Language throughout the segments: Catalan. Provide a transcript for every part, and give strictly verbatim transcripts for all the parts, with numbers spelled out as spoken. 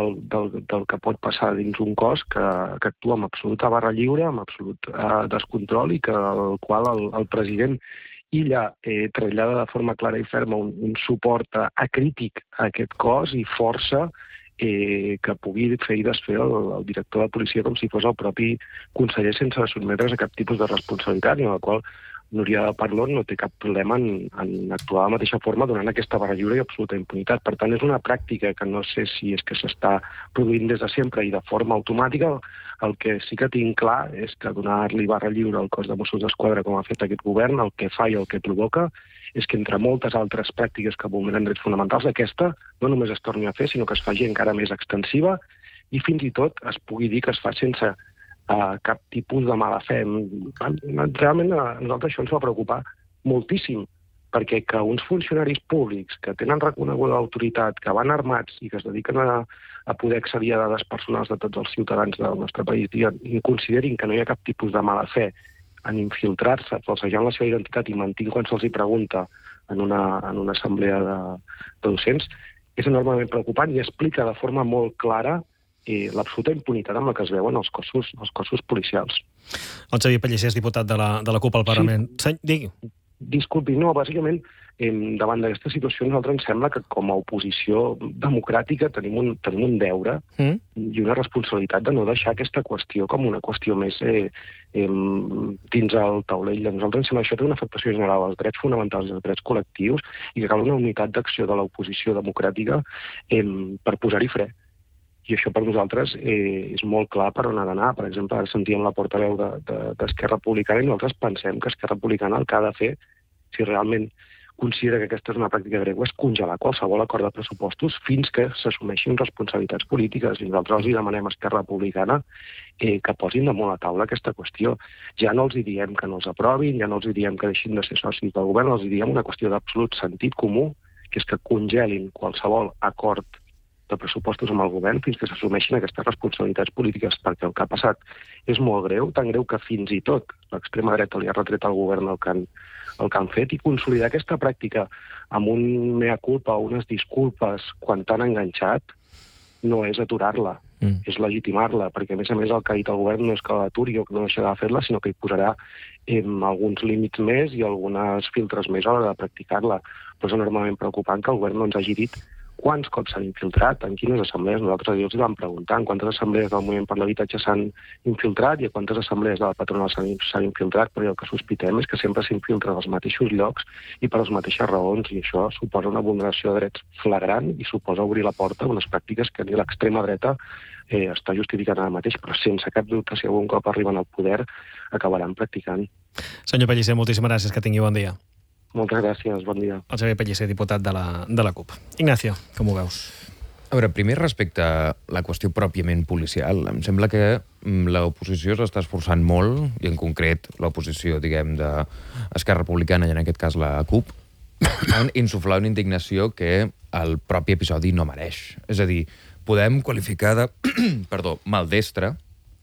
del, del, del que pot passar dins un cos que, que actua amb absoluta barra lliure, amb absolut eh, descontrol i que el qual el, el president illa eh, trasllada de forma clara i ferma un, un suport eh, acrític a aquest cos i força eh, que pugui fer i desfer el, el director de policia com si fos el propi conseller sense sotmetre's a cap tipus de responsabilitat, i en la qual Núria Parlon no té cap problema en, en actuar de la mateixa forma donant aquesta barra lliure i absoluta impunitat. Per tant, és una pràctica que no sé si és que s'està produint des de sempre i de forma automàtica. El que sí que tinc clar és que donar-li barra lliure al cos de Mossos d'Esquadra, com ha fet aquest govern, el que fa i el que provoca és que entre moltes altres pràctiques que vulneren drets fonamentals, aquesta no només es torni a fer, sinó que es faci encara més extensiva i fins i tot es pugui dir que es fa sense Uh, cap tipus de mala fe. Realment a nosaltres això ens va preocupar moltíssim, perquè que uns funcionaris públics que tenen reconeguda autoritat, que van armats i que es dediquen a, a poder accedir a dades personals de tots els ciutadans del nostre país i, i considerin que no hi ha cap tipus de mala fe en infiltrar-se, falsejant la seva identitat i mentint quan se'ls hi pregunta en una, en una assemblea de, de docents, és enormement preocupant i explica de forma molt clara i l'absoluta impunitat amb la que es veuen els cossos, els cossos policials. El Xavier Pellicer és diputat de la, de la CUP al Parlament. Sí. Digui. Disculpi, no, bàsicament, eh, davant d'aquesta situació, a nosaltres ens sembla que com a oposició democràtica tenim un, tenim un deure mm. i una responsabilitat de no deixar aquesta qüestió com una qüestió més eh, eh, dins el taulell. A nosaltres ens sembla que això té una afectació general als drets fonamentals i als drets col·lectius i que cal una unitat d'acció de l'oposició democràtica eh, per posar-hi fre. I això per nosaltres eh, és molt clar per on ha d'anar. Per exemple, ara sentíem la portaveu d'Esquerra Republicana i nosaltres pensem que Esquerra Republicana el que ha de fer, si realment considera que aquesta és una pràctica greu, és congelar qualsevol acord de pressupostos fins que s'assumeixin responsabilitats polítiques. I nosaltres els demanem a Esquerra Republicana eh, que posin damunt la taula aquesta qüestió. Ja no els diem que no els aprovin, ja no els diem que deixin de ser socis del govern, els diem una qüestió d'absolut sentit comú, que és que congelin qualsevol acord de pressupostos amb el govern fins que s'assumeixin aquestes responsabilitats polítiques, perquè el que ha passat és molt greu, tan greu que fins i tot l'extrema dreta li ha retret al govern el que han, el que han fet, i consolidar aquesta pràctica amb un mea culpa o unes disculpes quan t'han enganxat no és aturar-la, mm. és legitimar-la, perquè a més a més el que ha dit el govern no és que l'aturi o que no deixarà de fer-la, sinó que hi posarà eh, alguns límits més i algunes filtres més a l'hora de practicar-la. Però és enormement preocupant que el govern no ens hagi dit quants cops s'han infiltrat, en quines assemblees. Nosaltres els vam preguntar en quantes assemblees del Moviment per l'Habitatge s'han infiltrat i a quantes assemblees de la patronal s'han infiltrat, perquè el que sospitem és que sempre s'infiltren als mateixos llocs i per les mateixes raons, i això suposa una vulneració de drets flagrant i suposa obrir la porta a unes pràctiques que ni l'extrema dreta eh, està justificant ara mateix, però sense cap dubte, si algun cop arriben al poder, acabaran practicant. Senyor Pellicer, moltíssimes gràcies, que tingui bon dia. Moltes gràcies, bon dia. El Xavier Pellicer, diputat de la, de la CUP. Ignacio, com ho veus? A veure, primer respecte a la qüestió pròpiament policial, em sembla que l'oposició s'està esforçant molt, i en concret l'oposició, diguem, d'Esquerra Republicana, i en aquest cas la CUP, en insuflar una indignació que el propi episodi no mereix. És a dir, podem qualificar de, perdó, maldestra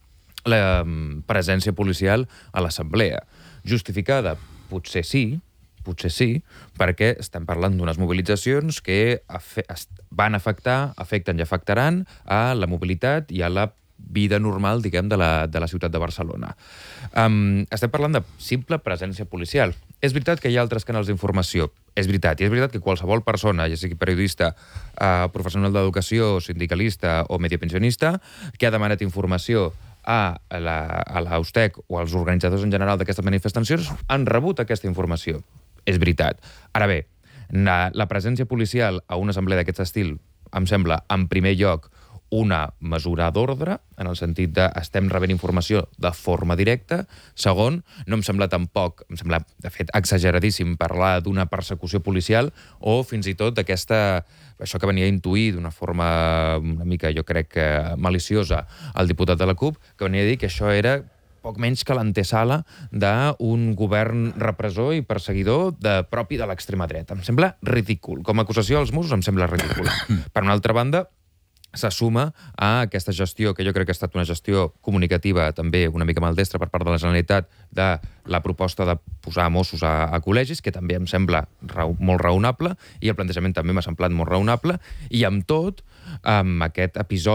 la presència policial a l'assemblea. Justificada? Potser sí, potser sí, perquè estem parlant d'unes mobilitzacions que van afectar, afecten i afectaran a la mobilitat i a la vida normal, diguem, de la, de la ciutat de Barcelona. Um, estem parlant de simple presència policial. És veritat que hi ha altres canals d'informació. És veritat. I és veritat que qualsevol persona, ja sigui periodista, uh, professional d'educació, sindicalista o mediopensionista, que ha demanat informació a l'Austec o als organitzadors en general d'aquestes manifestacions, han rebut aquesta informació. És veritat. Ara bé, la, la presència policial a una assemblea d'aquest estil em sembla, en primer lloc, una mesura d'ordre, en el sentit de estem rebent informació de forma directa. Segon, no em sembla tampoc, em sembla, de fet, exageradíssim parlar d'una persecució policial o fins i tot d'aquesta, això que venia a intuir d'una forma una mica, jo crec, maliciosa al diputat de la CUP, que venia a dir que això era poc menys que l'antesala d'un govern repressor i perseguidor de, propi de l'extrema dreta. Em sembla ridícul. Com a acusació als Mossos em sembla ridícul. Per una altra banda, se suma a aquesta gestió, que jo crec que ha estat una gestió comunicativa també una mica maldestra per part de la Generalitat, de la proposta de posar Mossos a, a col·legis, que també em sembla raó, molt raonable, i el plantejament també m'ha semblat molt raonable, i amb tot, amb aquest episodi